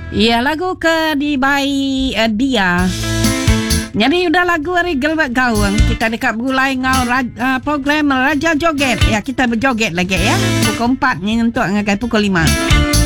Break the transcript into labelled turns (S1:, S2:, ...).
S1: Ya, lagu ke di by Dia. Jadi udah lagu hari Gelbert Gawang. Kita dekat berulai ngau program Raja Joget. Ya, kita berjoget lagi ya. Pukul 4 ni untuk ngagai pukul 5.